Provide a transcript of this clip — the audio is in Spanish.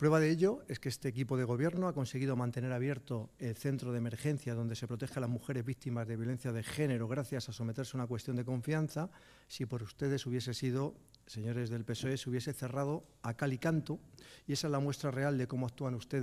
Prueba de ello es que este equipo de gobierno ha conseguido mantener abierto el centro de emergencia donde se protege a las mujeres víctimas de violencia de género gracias a someterse a una cuestión de confianza. Si por ustedes hubiese sido, señores del PSOE, se hubiese cerrado a cal y canto, y esa es la muestra real de cómo actúan ustedes